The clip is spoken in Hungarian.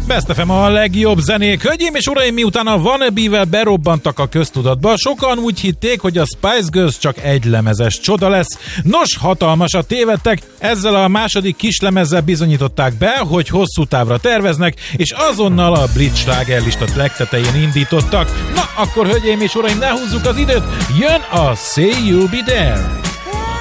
Best FM a legjobb zenék. Hölgyeim és uraim, miután a Wannabe-vel berobbantak a köztudatba, sokan úgy hitték, hogy a Spice Girls csak egy lemezes csoda lesz. Nos, hatalmasat tévedtek, ezzel a második kislemezzel bizonyították be, hogy hosszú távra terveznek, és azonnal a brit slágerlista legtetején indítottak. Na, akkor hölgyeim és uraim, ne húzzuk az időt, jön a Say You'll Be There!